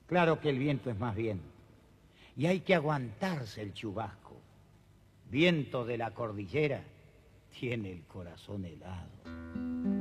Claro que el viento es más bien. Y hay que aguantarse el chubasco. Viento de la cordillera tiene el corazón helado.